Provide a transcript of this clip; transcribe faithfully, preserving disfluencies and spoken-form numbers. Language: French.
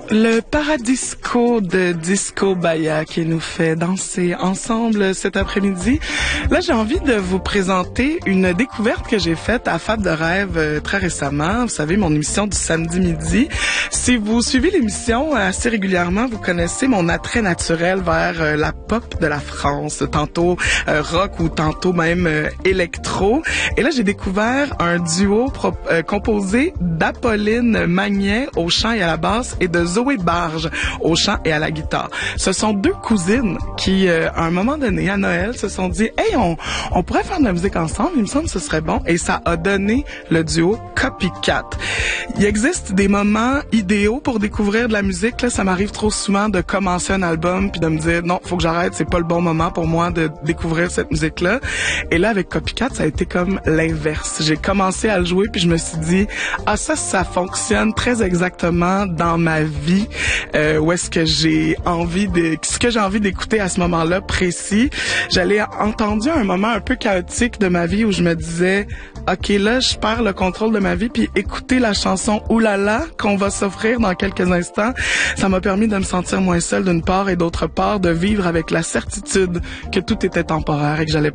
Le Paradisco de Disco Baya qui nous fait danser ensemble cet après-midi. Là, j'ai envie de vous présenter une découverte que j'ai faite à Fab de Rêve euh, très récemment. Vous savez, mon émission du samedi midi. Si vous suivez l'émission assez régulièrement, vous connaissez mon attrait naturel vers euh, la pop de la France, tantôt euh, rock ou tantôt même euh, électro. Et là, j'ai découvert un duo pro- euh, composé d'Apolline Magnet au chant et à la basse et de Zoé Barge au chant et à la guitare. Ce sont deux cousines qui, euh, à un moment donné, à Noël, se sont dit « Hey, on, on pourrait faire de la musique ensemble, il me semble que ce serait bon. » Et ça a donné le duo Copycat. Il existe des moments idéaux pour découvrir de la musique. Là, ça m'arrive trop souvent de commencer un album puis de me dire « Non, faut que j'arrête, c'est pas le bon moment pour moi de découvrir cette musique-là. » Et là, avec Copycat, ça a été comme l'inverse. J'ai commencé à le jouer puis je me suis dit « Ah, ça, ça fonctionne très exactement dans ma vie. » vie, euh, où est-ce que j'ai envie de, ce que j'ai envie d'écouter à ce moment-là précis. J'allais entendu un moment un peu chaotique de ma vie où je me disais, ok, là, je perds le contrôle de ma vie, puis écouter la chanson Oulala qu'on va s'offrir dans quelques instants, ça m'a permis de me sentir moins seule d'une part et d'autre part de vivre avec la certitude que tout était temporaire et que j'allais